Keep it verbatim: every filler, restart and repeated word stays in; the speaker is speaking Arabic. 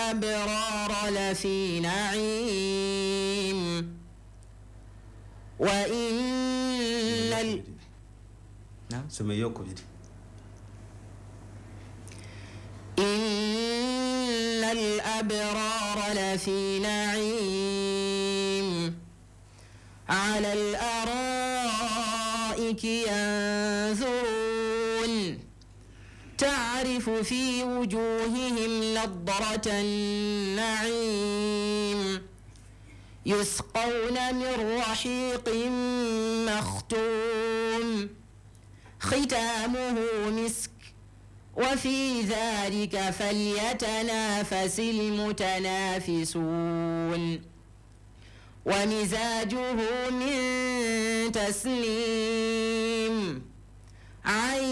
الأبرار لفي نعيم وإن ال... نعم سميوكو بدي إن الأبرار لفي نعيم على الأرائك ينظرون تعرف في وجوههم نضرة النعيم يسقون من رحيق مختوم ختامه مسك وفي ذلك فليتنافس المتنافسون ومزاجه من تسنيم عين